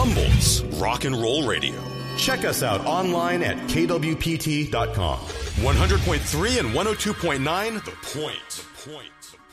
Humble's Rock and Roll Radio. Check us out online at kwpt.com. 100.3 and 102.9 The Point.